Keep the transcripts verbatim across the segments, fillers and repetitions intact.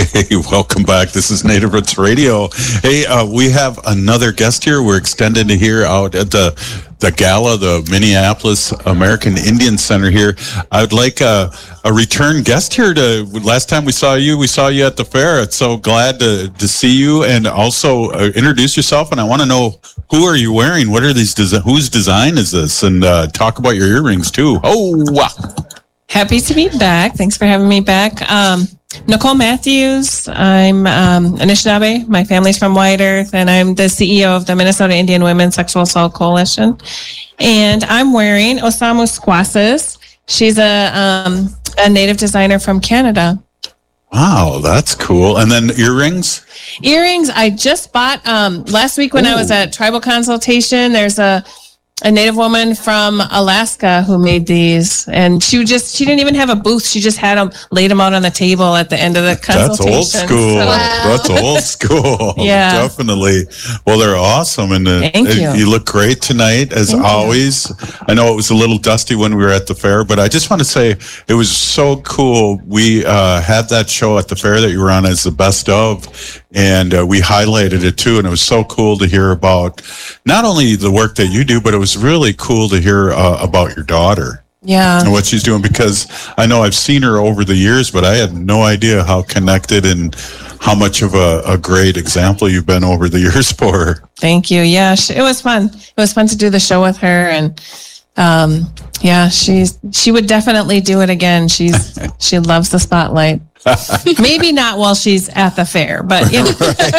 Hey, welcome back. This is Native Roots Radio. Hey, uh, we have another guest here. We're extended to here out at the the gala, the Minneapolis American Indian Center here. I'd like a, a return guest here. To last time we saw you, we saw you at the fair. It's so glad to, to see you, and also uh, introduce yourself. And I want to know, who are you wearing? What are these? Desi- whose design is this? And uh, talk about your earrings too. Oh, wow. Happy to be back. Thanks for having me back. Um, Nicole Matthews. I'm um, Anishinaabe. My family's from White Earth, and I'm the C E O of the Minnesota Indian Women's Sexual Assault Coalition. And I'm wearing Osamu Squasses. She's a um, a native designer from Canada. Wow, that's cool. And then earrings? Earrings, I just bought um, last week when Ooh. I was at Tribal Consultation. There's a a native woman from Alaska who made these, and she just she didn't even have a booth. She just had them, laid them out on the table at the end of the consultation. That's old school. So, wow. That's old school. Yeah, definitely. Well, they're awesome, and uh, Thank you. you look great tonight as Thank always. You. I know it was a little dusty when we were at the fair, but I just want to say it was so cool. We uh, had that show at the fair that you were on as the best of, and uh, we highlighted it too, and it was so cool to hear about not only the work that you do, but it was really cool to hear uh, about your daughter. Yeah. And what she's doing, because I know I've seen her over the years, but I had no idea how connected and how much of a, a great example you've been over the years for her. Thank you. Yeah, it was fun. It was fun to do the show with her, and um, yeah, she's she would definitely do it again. She's she loves the spotlight. Maybe not while she's at the fair, but you know.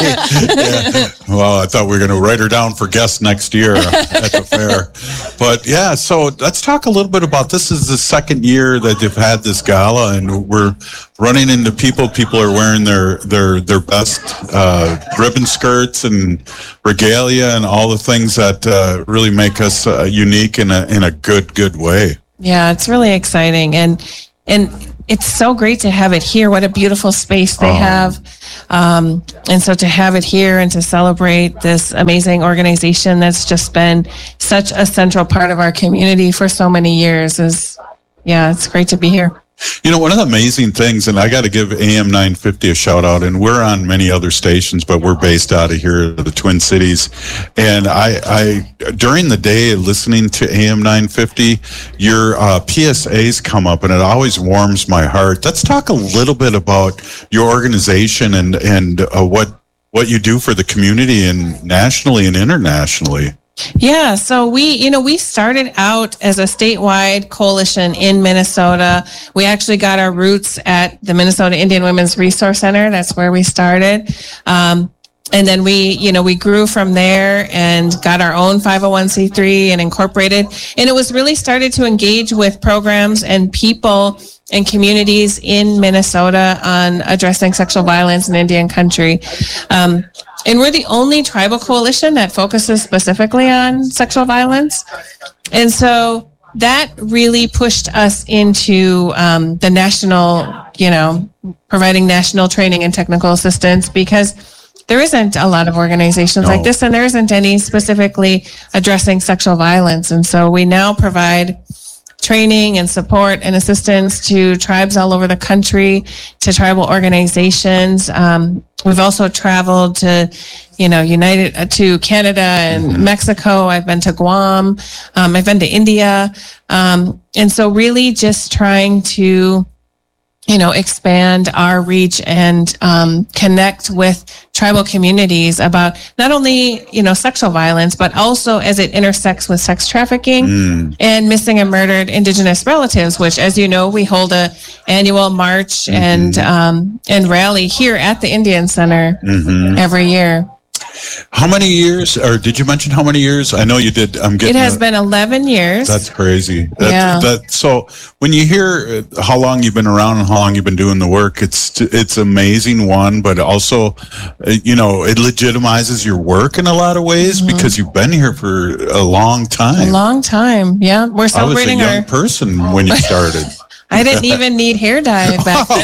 Right. Yeah. Well, I thought we were going to write her down for guests next year at the fair. But yeah, so let's talk a little bit about this. This is the second year that you've had this gala, and we're running into people. People are wearing their their their best uh, ribbon skirts and regalia and all the things that uh, really make us uh, unique in a in a good good way. Yeah, it's really exciting, and and. It's so great to have it here. What a beautiful space they oh. have. Um, and so to have it here and to celebrate this amazing organization that's just been such a central part of our community for so many years is, yeah, it's great to be here. You know, one of the amazing things, and I got to give A M nine fifty a shout out, and we're on many other stations, but we're based out of here, the Twin Cities. And I, I during the day, listening to A M nine fifty, your uh, P S As come up, and it always warms my heart. Let's talk a little bit about your organization and and uh, what what you do for the community and nationally and internationally. Yeah, so we, you know, we started out as a statewide coalition in Minnesota. We actually got our roots at the Minnesota Indian Women's Resource Center. That's where we started. Um, and then we, you know, we grew from there and got our own five oh one c three and incorporated. And it was really started to engage with programs and people and communities in Minnesota on addressing sexual violence in Indian country. Um, and we're the only tribal coalition that focuses specifically on sexual violence. And so that really pushed us into um, the national, you know, providing national training and technical assistance, because there isn't a lot of organizations no. like this, and there isn't any specifically addressing sexual violence. And so we now provide training and support and assistance to tribes all over the country, to tribal organizations. Um, we've also traveled to, you know, United uh, to Canada and mm-hmm. Mexico. I've been to Guam. Um, I've been to India. Um, and so really just trying to, you know, expand our reach and um, connect with tribal communities about not only, you know, sexual violence, but also as it intersects with sex trafficking mm. and missing and murdered Indigenous relatives, which, as you know, we hold a annual march mm-hmm. and um, and rally here at the Indian Center mm-hmm. every year. How many years, or did you mention how many years? I know you did. I'm getting. It has a, been eleven years. That's crazy. That, yeah. That, so when you hear how long you've been around and how long you've been doing the work, it's it's amazing. One, but also, you know, it legitimizes your work in a lot of ways mm-hmm. because you've been here for a long time. A long time. Yeah, we're celebrating I was a young our person when you started. I didn't even need hair dye back then.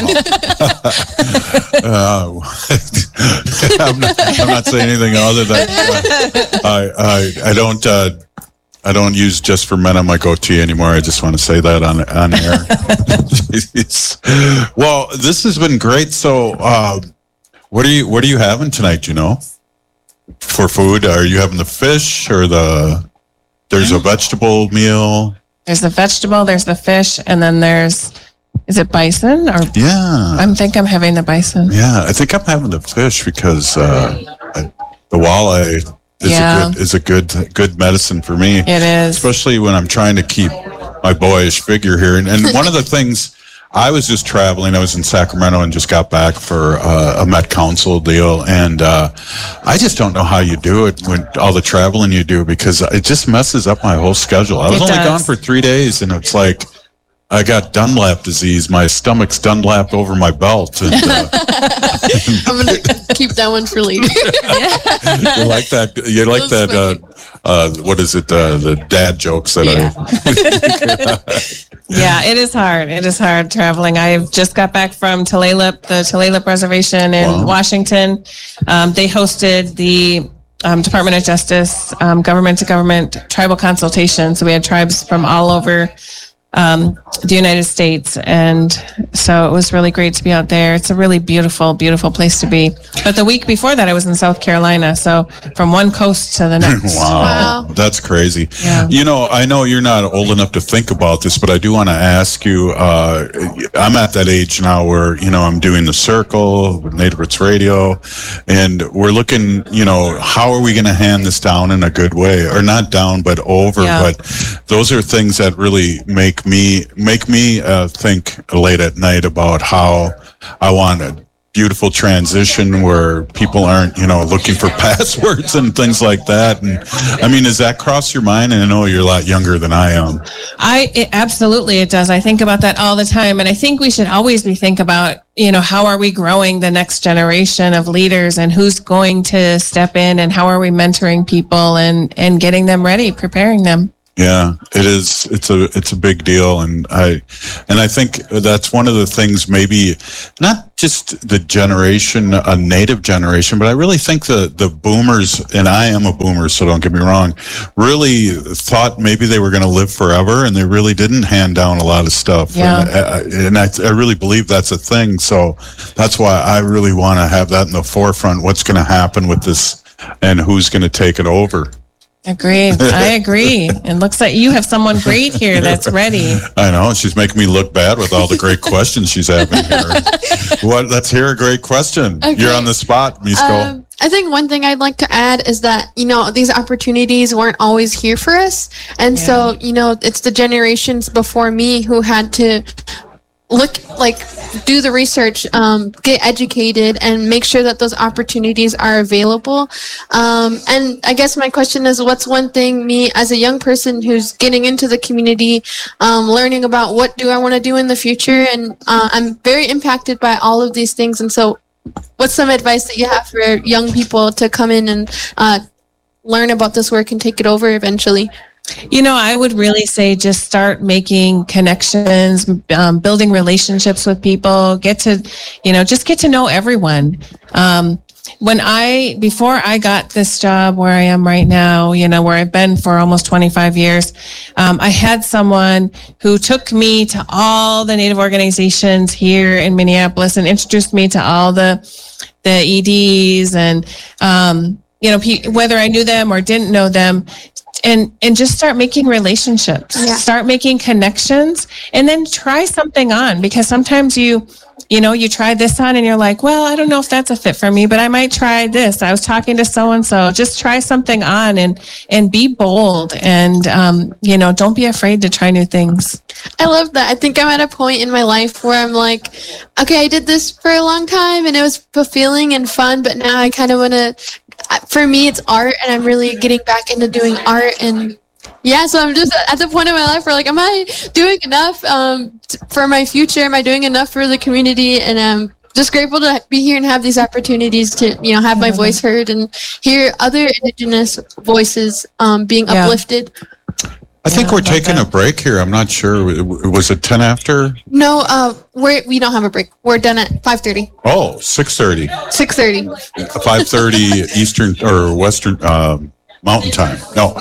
uh, I'm, not, I'm not saying anything other than uh, I, I I don't uh, I don't use Just for Men on my goatee anymore. I just want to say that on on air. Well, this has been great. So uh, What are you What are you having tonight? You know, for food, are you having the fish or the? There's a vegetable meal. There's the vegetable. There's the fish, and then there's. Is it bison or? Yeah, I think I'm having the bison. Yeah, I think I'm having the fish because uh, I, the walleye is Yeah. a good is a good good medicine for me. It is. Especially when I'm trying to keep my boyish figure here. And, and one of the things, I was just traveling. I was in Sacramento and just got back for uh, a Met Council deal. And uh, I just don't know how you do it when all the traveling you do, because it just messes up my whole schedule. I was It only does. gone for three days, and it's like I got Dunlap disease. My stomach's Dunlap over my belt. And, uh, I'm gonna keep that one for later. you like that? You like That's that? Uh, uh, what is it? Uh, the dad jokes that I. Yeah, it is hard. It is hard traveling. I've just got back from Tulalip, the Tulalip Reservation in Wow. Washington. Um, they hosted the um, Department of Justice um, government to government tribal consultation. So we had tribes from all over um, the United States. And so it was really great to be out there. It's a really beautiful, beautiful place to be. But the week before that, I was in South Carolina. So from one coast to the next. Wow, Wow. that's crazy. Yeah. You know, I know you're not old enough to think about this, but I do want to ask you. Uh, I'm at that age now where, you know, I'm doing the circle with Native Roots Radio, and we're looking, you know, how are we going to hand this down in a good way, or not down, but over. Yeah. But those are things that really make me make me uh, think late at night about how I want a beautiful transition where people aren't, you know, looking for passwords and things like that. And I mean, does that cross your mind? And I know you're a lot younger than I am. I it, absolutely it does. I think about that all the time, and I think we should always be think about, you know, how are we growing the next generation of leaders, and who's going to step in, and how are we mentoring people and and getting them ready, preparing them. Yeah, it is. It's a it's a big deal, and I and I think that's one of the things. Maybe not just the generation, a native generation, but I really think the the boomers, and I am a boomer, so don't get me wrong, really thought maybe they were going to live forever, and they really didn't hand down a lot of stuff. Yeah. And, I, and I, I really believe that's a thing. So that's why I really want to have that in the forefront. What's going to happen with this, and who's going to take it over? Agreed. I agree. It looks like you have someone great here that's ready. I know, she's making me look bad with all the great questions she's having here. What? Let's hear a great question. Okay. You're on the spot, Misko. Um, I think one thing I'd like to add is that, you know, these opportunities weren't always here for us. And so, you know, it's the generations before me who had to look, like, do the research, um, get educated, and make sure that those opportunities are available. Um, and I guess my question is, what's one thing me as a young person who's getting into the community, um, learning about what do I want to do in the future? And uh, I'm very impacted by all of these things. And so what's some advice that you have for young people to come in and uh, learn about this work and take it over eventually? You know, I would really say just start making connections, um, building relationships with people, get to, you know, just get to know everyone. Um, when I, before I got this job where I am right now, you know, where I've been for almost twenty-five years, um, I had someone who took me to all the Native organizations here in Minneapolis and introduced me to all the, the E Ds and, um, you know, pe- whether I knew them or didn't know them. And and just start making relationships, Yeah. start making connections, and then try something on, because sometimes you, you know, you try this on and you're like, well, I don't know if that's a fit for me, but I might try this. I was talking to so-and-so. Just try something on and, and be bold, and, um, you know, don't be afraid to try new things. I love that. I think I'm at a point in my life where I'm like, okay, I did this for a long time and it was fulfilling and fun, but now I kind of want to, for me, it's art, and I'm really getting back into doing art. And yeah, so I'm just at the point in my life where, like, am I doing enough um, t- for my future? Am I doing enough for the community? And I'm just grateful to be here and have these opportunities to, you know, have my voice heard and hear other Indigenous voices um, being Yeah. uplifted. I think Yeah, we're I love taking that. a break here. I'm not sure. Was it ten after? No, uh, we're, we don't have a break. We're done at five thirty, Oh, six thirty. six thirty. five thirty Eastern or Western um, Mountain Time. No.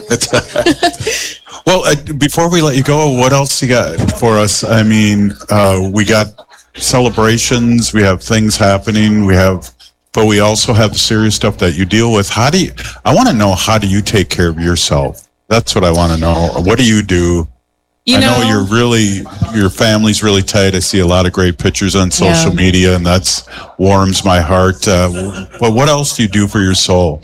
It's well, uh, before we let you go, what else you got for us? I mean, uh, we got celebrations. We have things happening. We have but we also have the serious stuff that you deal with. How do you, I want to know, how do you take care of yourself? That's what I want to know. What do you do? You I know, know you're really, your family's really tight. I see a lot of great pictures on social Yeah. media, and that's warms my heart. Uh, but what else do you do for your soul?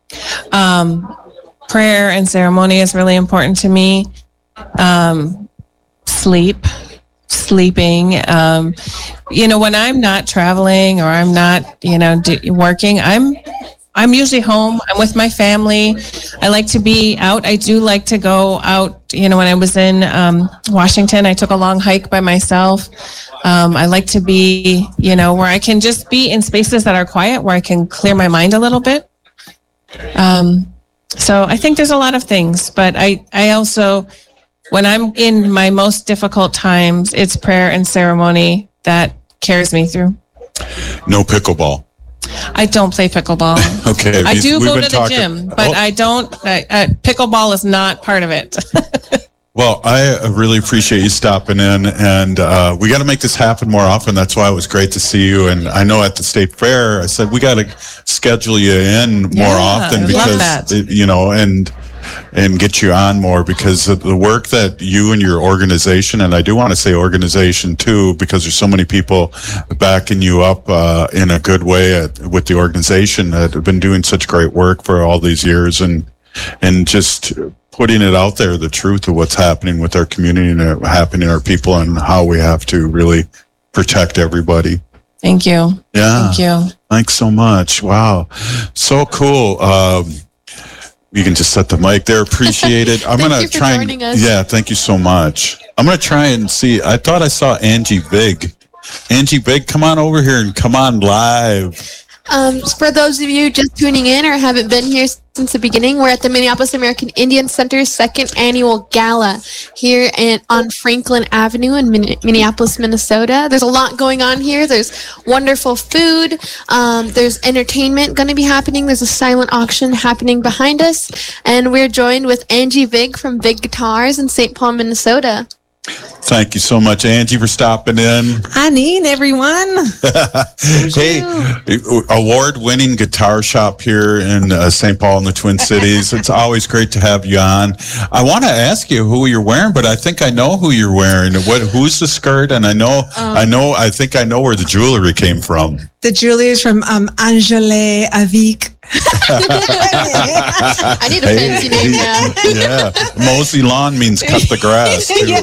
um, prayer and ceremony is really important to me. Um, sleep, sleeping. Um, you know, when I'm not traveling or I'm not, you know, do, working, I'm I'm usually home. I'm with my family. I like to be out. I do like to go out. You know, when I was in um, Washington, I took a long hike by myself. Um, I like to be, you know, where I can just be in spaces that are quiet, where I can clear my mind a little bit. Um, so I think there's a lot of things, but I, I also, when I'm in my most difficult times, it's prayer and ceremony that carries me through. No pickleball. I don't play pickleball. Okay. I do we've go been to the talking- gym, but Oh. I don't, I, uh, pickleball is not part of it. Well, I uh, really appreciate you stopping in, and uh, we got to make this happen more often. That's why it was great to see you. And I know at the state fair, I said we got to schedule you in more Yeah, often I love because that. it- you know, and and get you on more, because of the work that you and your organization, and I do want to say organization too, because there's so many people backing you up uh, in a good way at, with the organization that have been doing such great work for all these years, and and just putting it out there, the truth of what's happening with our community and happening to our people, and how we have to really protect everybody. Thank you. Yeah. Thank you. Thanks so much. Wow. So cool. Um, you can just set the mic there. Appreciate it. I'm Thank going you to for try joining and, us. yeah, thank you so much. I'm going to try and see. I thought I saw Angie Big. Angie Big, come on over here and come on live. Um, for those of you just tuning in or haven't been here since the beginning, we're at the Minneapolis American Indian Center's second annual gala here in, on Franklin Avenue in Min- Minneapolis, Minnesota. There's a lot going on here. There's wonderful food. Um, there's entertainment going to be happening. There's a silent auction happening behind us. And we're joined with Angie Vig from Vig Guitars in Saint Paul, Minnesota. Thank you so much, Angie, for stopping in. Anine, everyone. Hey, award-winning guitar shop here in uh, Saint Paul in the Twin Cities. It's always great to have you on. I want to ask you who you're wearing, but I think I know who you're wearing. What? Who's the skirt? And I know, um, I know, I think I know where the jewelry came from. The jewelry is from um, Angele Avik. I need a Hey, fancy name now. Yeah, Mosey Lawn means cut the grass too.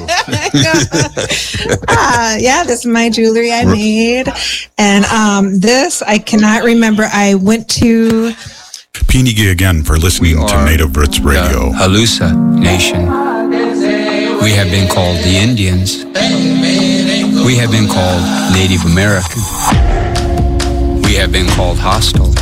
uh, yeah, this is my jewelry I made. And um, this, I cannot remember. I went to... Pinigi again for listening We to are Native Roots Radio. The Halusa Nation. We have been called the Indians. We have been called Native American. We have been called hostile.